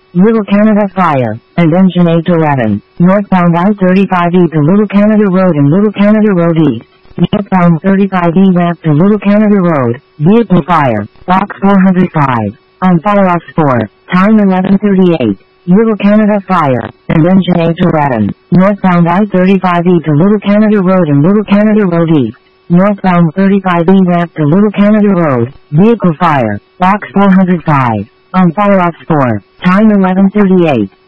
Little Canada Fire, and Engine 811, northbound I-35E to Little Canada Road and Little Canada Road East. Northbound 35E ramp to Little Canada Road, vehicle fire, box 405, on Firefox 4, time 11:38. Little Canada Fire, and Engine 811, northbound I-35E to Little Canada Road and Little Canada Road East. Northbound 35E ramp to Little Canada Road, vehicle fire, box 405, on Firefox 4, time 11:38.